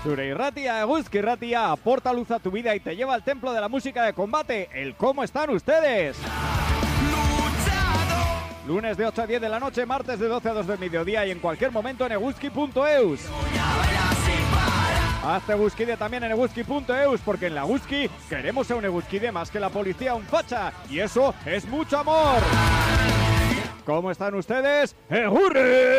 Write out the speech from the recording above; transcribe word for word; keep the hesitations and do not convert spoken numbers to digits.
Zure irratia, Eguzki irratia, aporta luz a tu vida y te lleva al templo de la música de combate, el ¿Cómo están ustedes? Lunes de ocho a diez de la noche, martes de doce a dos del mediodía y en cualquier momento en eguzki punto eus. Hazte Eguzkide también en eguzki punto eus, porque en la Eguzki queremos a un Eguzkide más que la policía un facha, y eso es mucho amor. ¿Cómo están ustedes? ¡Egurri!